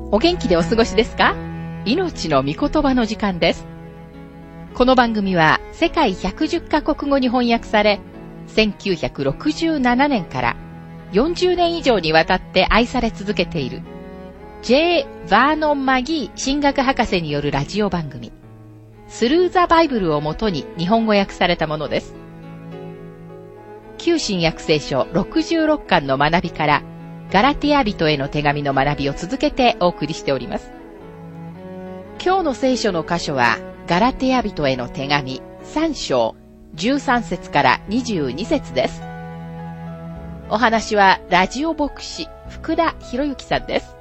お元気でお過ごしですか？命の御言葉の時間です。この番組は世界110カ国語に翻訳され、1967年から40年以上にわたって愛され続けている J. バーノン・マギー神学博士によるラジオ番組、スルー・ザ・バイブルをもとに日本語訳されたものです。旧新約聖書66巻の学びから、ガラティア人への手紙の学びを続けてお送りしております。今日の聖書の箇所は、ガラティア人への手紙3章13節から22節です。お話はラジオ牧師福田博之さんです。